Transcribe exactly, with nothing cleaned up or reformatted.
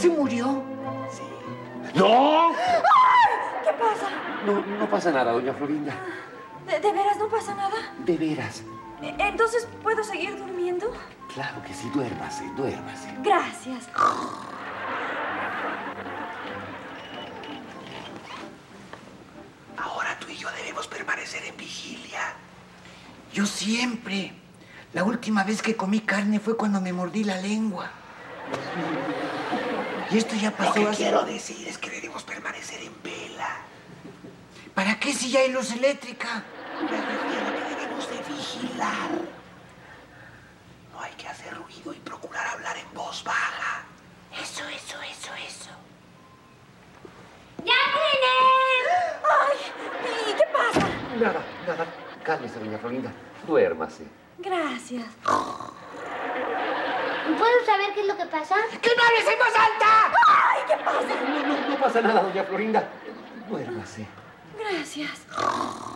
se murió? Sí. ¡No! ¡Ay! ¿Qué pasa? No, no pasa nada, doña Florinda. ¿De, de veras no pasa nada? De veras. E- ¿Entonces puedo seguir durmiendo? Claro que sí, duérmase, duérmase. Gracias. Ahora tú y yo debemos permanecer en vigilia. Yo siempre. La última vez que comí carne fue cuando me mordí la lengua. Y esto ya pasó Lo que hace... quiero decir es que debemos permanecer en vela. ¿Para qué si ya hay luz eléctrica? Me refiero a que debemos de vigilar. No hay que hacer ruido y procurar hablar en voz baja. Eso, eso, eso, eso. ¡Ya vine! ¡Ay! ¿Y qué pasa? Nada, nada. Cálmese, doña Florinda. Duérmase. Gracias. ¿Puedo saber qué es lo que pasa? ¡Que no hables en voz alta! ¡Ay! ¿Qué pasa? No, no, no pasa nada, doña Florinda. Duérmase. Gracias.